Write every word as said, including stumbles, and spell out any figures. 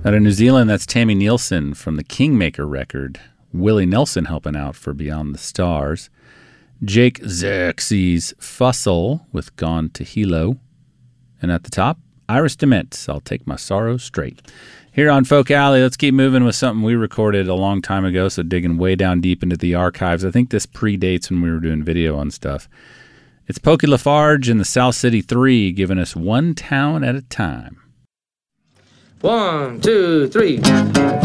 Out of New Zealand, that's Tammy Nielsen from the Kingmaker record. Willie Nelson helping out for Beyond the Stars. Jake Xerxes Fussell with Gone to Hilo. And at the top, Iris DeMent, I'll Take My Sorrow Straight. Here on Folk Alley, let's keep moving with something we recorded a long time ago, so digging way down deep into the archives. I think this predates when we were doing video on stuff. It's Pokey Lafarge and the South City Three giving us One Town at a Time. One, two, three.